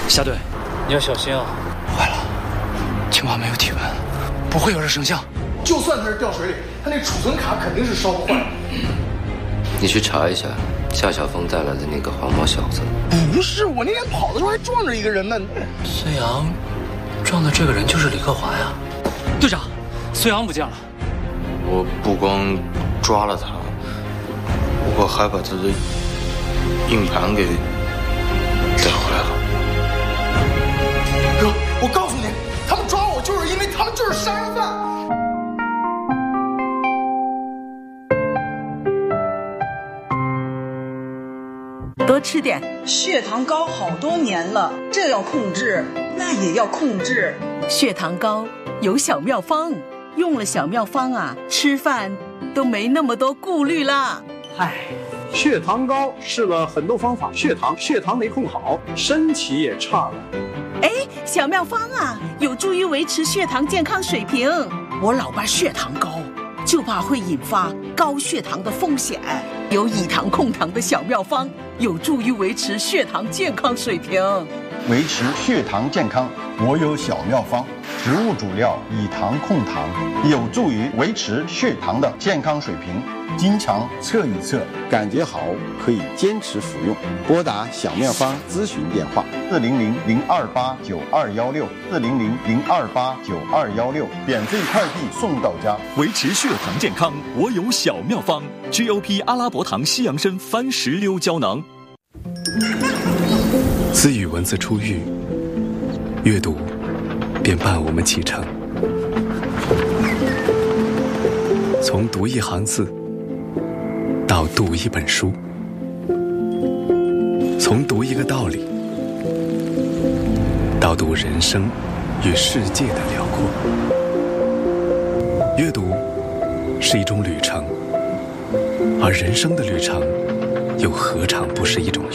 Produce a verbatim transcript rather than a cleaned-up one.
下队， 你要小心啊！ 坏了，青蛙没有体温，不会有热成像。 就算它是掉水里，它那储存卡肯定是烧不坏。 你去查一下夏晓峰带来的那个黄毛小子。 不是，我那天跑的时候还撞着一个人呢。 孙杨撞的这个人就是李克华呀。 队长，孙杨不见了。 我不光抓了他，我还把他的硬盘给带回来了。 哥，我告诉你，他们抓我就是因为他们就是杀人犯。 多吃点， 血糖高好多年了，这要控制，那也要控制。 血糖高有小妙方，用了小妙方啊，吃饭都没那么多顾虑啦。 唉，血糖高试了很多方法，血糖血糖没控好，身体也差了。 哎，小妙方啊，有助于维持血糖健康水平。我老爸血糖高，就怕会引发高血糖的风险。有以糖控糖的小妙方，有助于维持血糖健康水平。 维持血糖健康，我有小妙方。植物主料以糖控糖，有助于维持血糖的健康水平。经常测一测，感觉好可以坚持服用。拨打小妙方咨询电话：四零零零二八九二幺六，四零零零二八九二幺六，免费快递送到家。 维持血糖健康，我有小妙方 ：G O P 阿拉伯糖西洋参番石榴胶囊。 自与文字初遇，阅读便伴我们启程。从读一行字到读一本书，从读一个道理到读人生与世界的辽阔。阅读是一种旅程，而人生的旅程又何尝不是一种